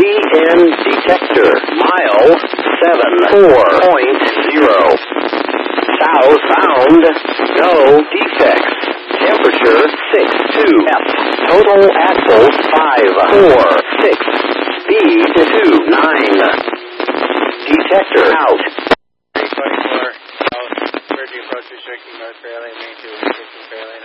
CN detector. Mile 74.0. Southbound. No defects. Temperature 62 F. Total axles 546. Speed 29. Detector out. 324 South, Virgin Approach restricting North Fairlane, main 2 restricting Fairlane.